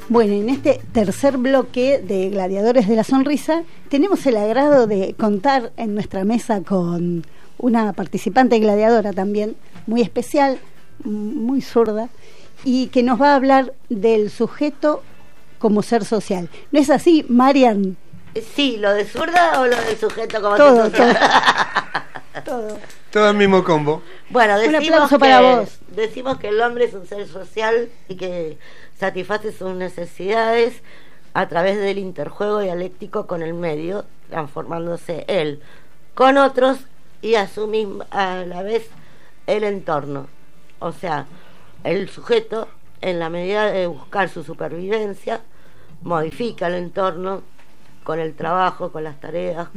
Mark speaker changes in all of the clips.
Speaker 1: Bueno, en este tercer bloque de Gladiadores de la Sonrisa tenemos el agrado de contar en nuestra mesa con una participante gladiadora también, muy especial, muy zurda, y que nos va a hablar del sujeto como ser social. ¿No es así, Marian?
Speaker 2: Sí, ¿lo de zurda o lo del sujeto como
Speaker 1: Todo,
Speaker 2: ser social?
Speaker 3: Todo el mismo combo.
Speaker 2: Bueno,
Speaker 1: un aplauso para vos.
Speaker 2: Decimos que el hombre es un ser social y que satisface sus necesidades a través del interjuego dialéctico con el medio, transformándose él con otros y a la vez el entorno. O sea, el sujeto, en la medida de buscar su supervivencia, modifica el entorno con el trabajo, con las tareas,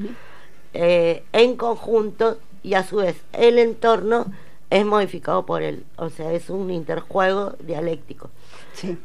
Speaker 2: en conjunto, y a su vez el entorno es modificado por él. O sea, es un interjuego dialéctico.
Speaker 1: Sí.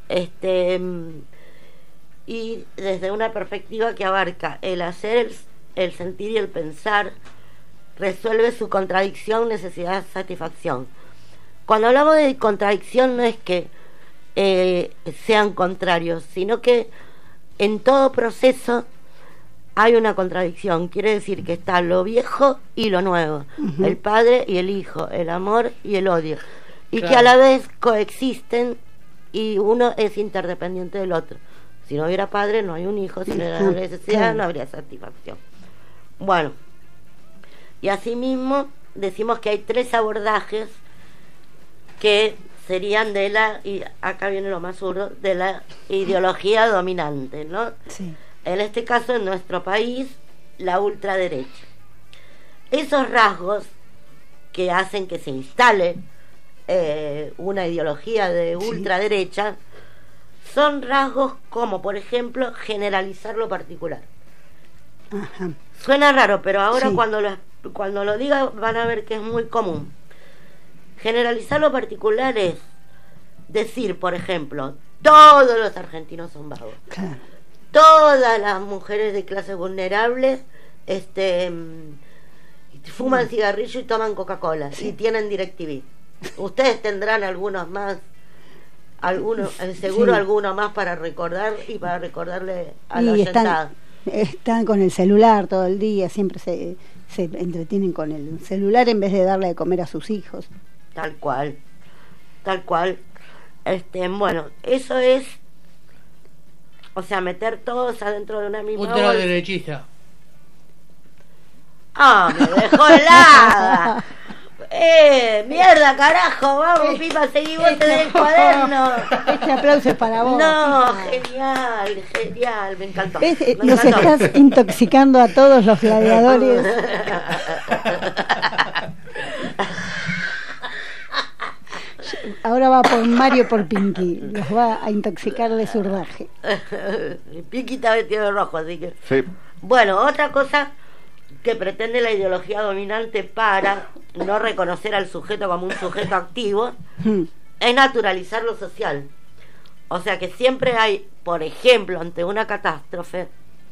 Speaker 2: Y desde una perspectiva que abarca el hacer, el sentir y el pensar, resuelve su contradicción, necesidad, satisfacción. Cuando hablamos de contradicción no es que sean contrarios, sino que en todo proceso hay una contradicción. Quiere decir que está lo viejo y lo nuevo, el padre y el hijo, el amor y el odio, y claro, que a la vez coexisten y uno es interdependiente del otro. Si no hubiera padre no hay un hijo, si no hubiera necesidad no habría satisfacción. Bueno, y asimismo decimos que hay tres abordajes que serían y acá viene lo más zurdo, de la ideología dominante, ¿no?
Speaker 1: Sí.
Speaker 2: En este caso, en nuestro país, la ultraderecha. Esos rasgos que hacen que se instale una ideología de ultraderecha son rasgos como, por ejemplo, generalizar lo particular.
Speaker 1: Ajá.
Speaker 2: Suena raro, pero ahora
Speaker 1: sí,
Speaker 2: cuando lo diga van a ver que es muy común. Generalizar lo particular es decir, por ejemplo, todos los argentinos son vagos.
Speaker 1: Claro.
Speaker 2: Todas las mujeres de clase vulnerable fuman cigarrillo y toman Coca-Cola y tienen DirecTV. Ustedes tendrán algunos más, seguro alguno más para recordar y para recordarle a la oyentada.
Speaker 1: Están con el celular todo el día, siempre se entretienen con el celular en vez de darle de comer a sus hijos.
Speaker 2: Tal cual. Bueno, eso es, o sea, meter todos adentro de una misma
Speaker 4: ultraderechista.
Speaker 2: ¡Ah, me dejó helada! ¡Mierda, carajo! Vamos, Pipa, seguí vos del cuaderno.
Speaker 1: Este aplauso es para vos.
Speaker 2: No, genial, me encantó.
Speaker 1: Nos estás intoxicando a todos los gladiadores. Ahora va por Mario por Pinky, los va a intoxicar de zurdaje.
Speaker 2: Pinky está vestido de rojo, así que...
Speaker 3: Sí.
Speaker 2: Bueno, otra cosa que pretende la ideología dominante para no reconocer al sujeto como un sujeto activo es naturalizar lo social. O sea que siempre hay, por ejemplo, ante una catástrofe,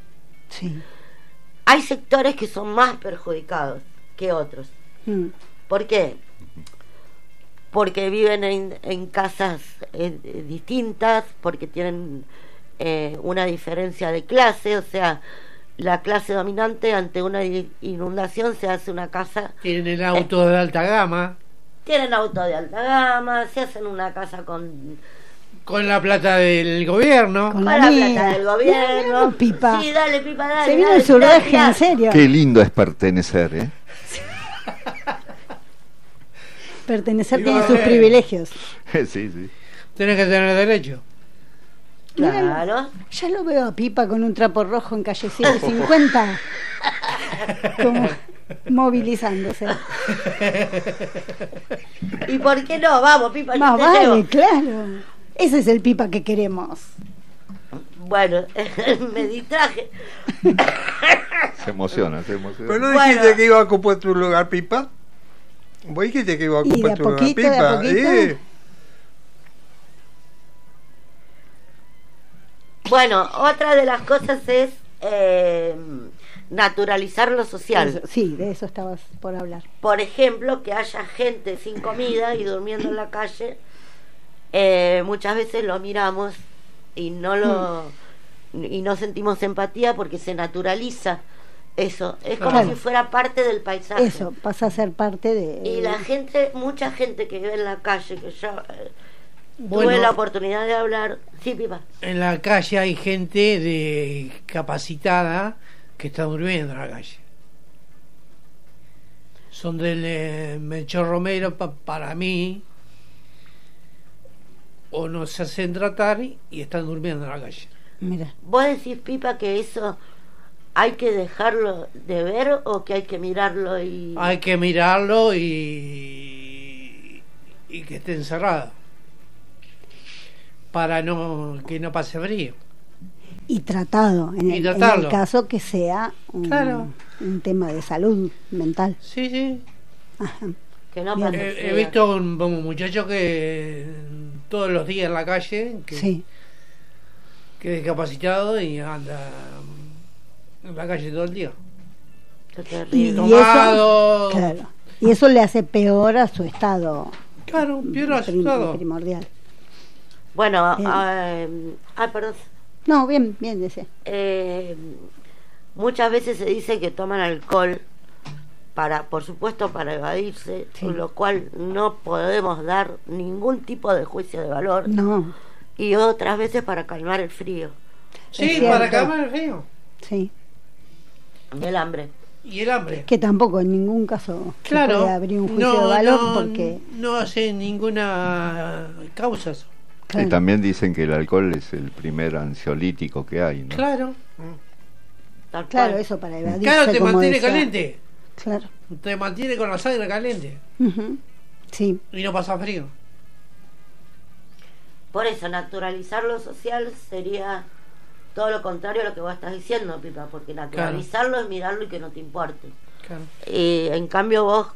Speaker 2: hay sectores que son más perjudicados que otros. ¿Por qué? Porque viven en casas distintas, porque tienen una diferencia de clase, o sea, la clase dominante ante una inundación se hace una casa...
Speaker 4: Tienen autos de alta gama.
Speaker 2: Tienen autos de alta gama, se hacen una casa con
Speaker 4: la plata del gobierno.
Speaker 2: Con la plata del gobierno.
Speaker 1: No, Pipa.
Speaker 2: Sí, dale, Pipa, dale.
Speaker 1: Se vino el zurdaje, en serio.
Speaker 3: Qué lindo es pertenecer, ¿eh?
Speaker 1: Pertenecer tiene sus privilegios.
Speaker 3: Sí.
Speaker 4: Tenés que tener derecho.
Speaker 2: Claro.
Speaker 1: Ya lo veo a Pipa con un trapo rojo en calle 150, como movilizándose.
Speaker 2: ¿Y por qué no? Vamos, Pipa.
Speaker 1: Más vale, claro. Ese es el Pipa que queremos.
Speaker 2: Bueno, me distraje.
Speaker 3: Se emociona.
Speaker 5: Pero no dijiste que iba a ocupar tu lugar, Pipa. Vos dijiste que iba a ocupar tu lugar, Pipa.
Speaker 2: Bueno, otra de las cosas es naturalizar lo social.
Speaker 1: Eso, sí, de eso estabas por hablar.
Speaker 2: Por ejemplo, que haya gente sin comida y durmiendo en la calle. Muchas veces lo miramos y no sentimos empatía porque se naturaliza eso. Es como
Speaker 1: Claro.
Speaker 2: si fuera parte del paisaje.
Speaker 1: Eso pasa a ser parte de...
Speaker 2: Y la gente, mucha gente que vive en la calle, que yo
Speaker 4: Bueno,
Speaker 2: tuve la oportunidad de hablar. Sí, Pipa.
Speaker 4: en la calle hay gente capacitada que está durmiendo en la calle. Son del Melchor Romero, para mí, o no se hacen tratar y están durmiendo en la calle.
Speaker 1: Mira,
Speaker 2: ¿Vos decís, Pipa, que eso hay que dejarlo de ver o que hay que mirarlo y...
Speaker 4: Hay que mirarlo y que esté encerrado para que no pase frío.
Speaker 1: y tratado, en
Speaker 4: Y
Speaker 1: el, en
Speaker 4: tratarlo.
Speaker 1: el caso que sea
Speaker 4: Claro.
Speaker 1: un tema de salud mental.
Speaker 4: Sí, sí.
Speaker 1: Ajá.
Speaker 2: que no
Speaker 1: Bien.
Speaker 2: pase
Speaker 4: He
Speaker 2: frío?
Speaker 4: visto un muchacho que todos los días en la calle,
Speaker 1: Sí,
Speaker 4: que es discapacitado y anda en la calle todo el día.
Speaker 2: Qué
Speaker 1: y,
Speaker 2: terrible.
Speaker 4: Tomado.
Speaker 1: claro, y eso le hace peor a su estado
Speaker 4: Claro, peor asustado.
Speaker 1: primordial.
Speaker 2: Bueno,
Speaker 1: Bien.
Speaker 2: perdón.
Speaker 1: No, bien, bien, decía.
Speaker 2: Muchas veces se dice que toman alcohol por supuesto, para evadirse,
Speaker 1: Sí.
Speaker 2: lo cual no podemos dar ningún tipo de juicio de valor,
Speaker 1: No,
Speaker 2: y otras veces para calmar el frío
Speaker 4: Sí,
Speaker 1: Es cierto.
Speaker 4: para calmar el frío
Speaker 1: sí,
Speaker 2: y el hambre.
Speaker 4: y el hambre.
Speaker 1: que tampoco en ningún caso se
Speaker 4: Claro,
Speaker 1: puede abrir un juicio de valor porque
Speaker 4: no hace ninguna causa eso.
Speaker 1: claro,
Speaker 3: Y también dicen que el alcohol es el primer ansiolítico que hay, ¿no?
Speaker 4: Claro.
Speaker 2: Tal
Speaker 1: claro,
Speaker 2: cual.
Speaker 1: eso para evadirse.
Speaker 4: Claro, te
Speaker 1: como
Speaker 4: mantiene
Speaker 1: decía.
Speaker 4: caliente.
Speaker 1: Claro.
Speaker 4: Te mantiene con la sangre caliente
Speaker 1: Ujú. Sí,
Speaker 4: y no pasa frío.
Speaker 2: Por eso, naturalizar lo social sería todo lo contrario a lo que vos estás diciendo, Pipa, porque naturalizarlo es mirarlo y que no te importe.
Speaker 4: Claro.
Speaker 2: En cambio vos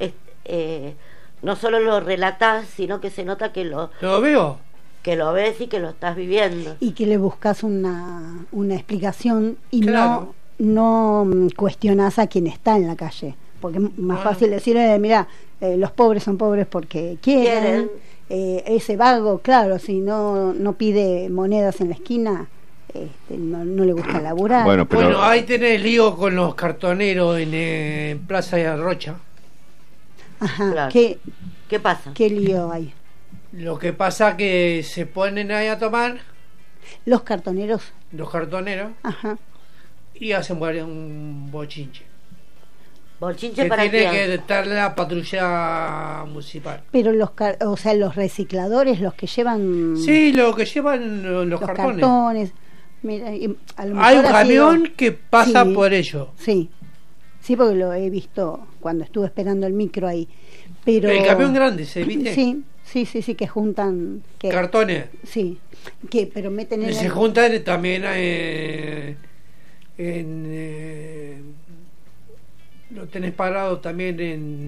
Speaker 2: no solo lo relatás, sino que se nota que lo
Speaker 4: ¿Lo ves?
Speaker 2: y que lo estás viviendo.
Speaker 1: y que le buscas una explicación y
Speaker 4: Claro.
Speaker 1: no cuestionas a quien está en la calle. Porque es más
Speaker 4: Bueno.
Speaker 1: fácil decir, mira, los pobres son pobres porque quieren. Ese vago, claro, si no pide monedas en la esquina, no le gusta laburar.
Speaker 3: Bueno, pero
Speaker 4: Bueno, ahí tenés lío con los cartoneros en Plaza de Rocha.
Speaker 1: Ajá,
Speaker 2: Claro. ¿Qué pasa?
Speaker 1: ¿Qué lío hay?
Speaker 4: Lo que pasa que se ponen ahí a tomar
Speaker 1: Los cartoneros,
Speaker 4: los cartoneros
Speaker 1: ajá,
Speaker 4: y hacen un bochinche.
Speaker 2: ¿Bochinche
Speaker 4: Que
Speaker 2: para
Speaker 4: tiene
Speaker 2: quién?
Speaker 4: que estar la patrulla municipal.
Speaker 1: pero o sea, los recicladores, los que llevan
Speaker 4: Sí, lo que llevan los
Speaker 1: los
Speaker 4: cartones.
Speaker 1: cartones. Mira, y a lo
Speaker 4: Hay un
Speaker 1: mejor ha sido-
Speaker 4: camión que pasa
Speaker 1: Sí.
Speaker 4: por ello.
Speaker 1: Sí, sí, porque lo he visto cuando estuve esperando el micro ahí. Pero
Speaker 4: El camión grande, ¿se viste?
Speaker 1: Sí, que juntan, que
Speaker 4: Cartones.
Speaker 1: sí, pero meten en
Speaker 4: Y se
Speaker 1: el-
Speaker 4: juntan también lo tenés parado también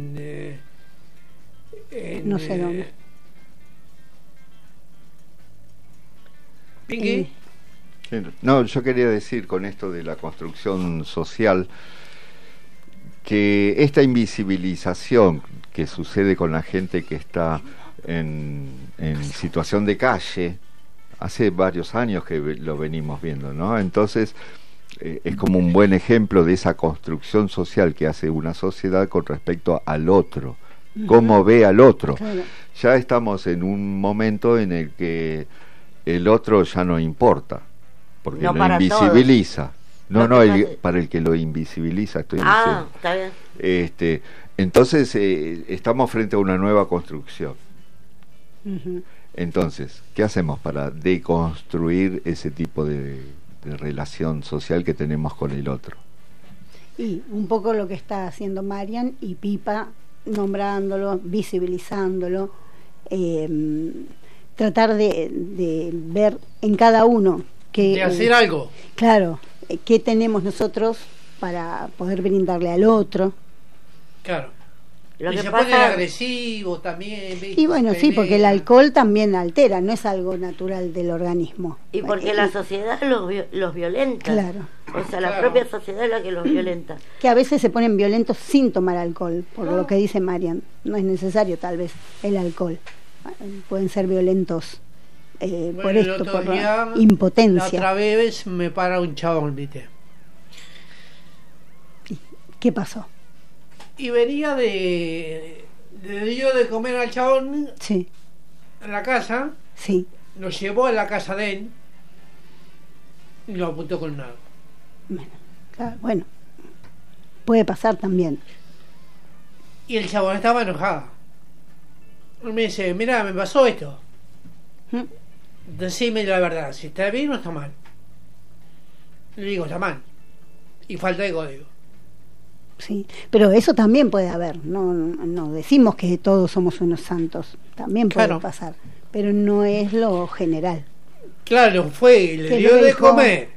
Speaker 4: en
Speaker 1: No sé dónde.
Speaker 4: Pingue.
Speaker 3: no, yo quería decir con esto de la construcción social que esta invisibilización que sucede con la gente que está en situación de calle, hace varios años que lo venimos viendo, ¿no? Entonces, es como un buen ejemplo de esa construcción social que hace una sociedad con respecto al otro, cómo ve al otro.
Speaker 1: Claro.
Speaker 3: Ya estamos en un momento en el que el otro ya no importa, porque
Speaker 2: No
Speaker 3: lo
Speaker 2: para
Speaker 3: invisibiliza. No,
Speaker 2: Lo
Speaker 3: no,
Speaker 2: que pasa-
Speaker 3: para el que lo invisibiliza, estoy
Speaker 2: Ah,
Speaker 3: diciendo.
Speaker 2: está bien.
Speaker 3: Entonces, estamos frente a una nueva construcción.
Speaker 1: Ujú.
Speaker 3: Entonces, ¿qué hacemos para deconstruir ese tipo de relación social que tenemos con el otro?
Speaker 1: Y un poco lo que está haciendo Marian y Pipa, nombrándolo, visibilizándolo, tratar de ver en cada uno que
Speaker 4: De hacer algo.
Speaker 1: claro, qué tenemos nosotros para poder brindarle al otro.
Speaker 4: Claro.
Speaker 2: Lo
Speaker 4: Y
Speaker 2: que
Speaker 4: se
Speaker 2: pasa-
Speaker 4: ponen agresivos también. ¿viste?
Speaker 1: Y bueno, sí, porque el
Speaker 4: Pelean.
Speaker 1: alcohol también altera, no es algo natural del organismo.
Speaker 2: Y porque la sociedad los violenta.
Speaker 1: Claro.
Speaker 2: O sea, la
Speaker 4: Claro.
Speaker 2: propia sociedad es la que los violenta.
Speaker 1: Que a veces se ponen violentos sin tomar alcohol, por
Speaker 4: Claro.
Speaker 1: lo que dice Marian. No es necesario tal vez el alcohol. Pueden ser violentos
Speaker 4: Bueno,
Speaker 1: por
Speaker 4: el
Speaker 1: esto,
Speaker 4: otro
Speaker 1: por
Speaker 4: día,
Speaker 1: la impotencia.
Speaker 4: La otra vez me para un chabón, ¿viste?
Speaker 1: ¿Qué pasó?
Speaker 4: Y venía le dio de comer al chabón
Speaker 1: Sí,
Speaker 4: en la casa,
Speaker 1: sí.
Speaker 4: lo llevó a la casa de él y lo apuntó con un arma.
Speaker 1: Bueno, claro, bueno, puede pasar también.
Speaker 4: Y el chabón estaba enojado. Él me dice, mira, me pasó esto.
Speaker 1: ¿Mm?
Speaker 4: Decime la verdad, si está bien o está mal. Le digo, está mal. Y falta de código.
Speaker 1: Sí, pero eso también puede haber. No decimos que todos somos unos santos. También puede
Speaker 4: Claro.
Speaker 1: pasar, pero no es lo general.
Speaker 4: Claro, fue, le
Speaker 1: Que
Speaker 4: dio
Speaker 1: lo
Speaker 4: de
Speaker 1: dijo-
Speaker 4: comer.